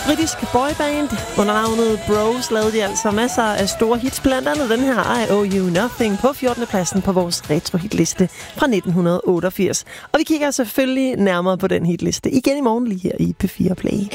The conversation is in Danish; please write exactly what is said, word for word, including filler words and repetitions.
britisk boyband. Under navnet Bros lavede de altså masser af store hits, blandt andet den her I Owe You Nothing på fjortende pladsen på vores retro-hitliste fra nitten otteogfirs. Og vi kigger selvfølgelig nærmere på den hitliste igen i morgen lige her i P fire Play.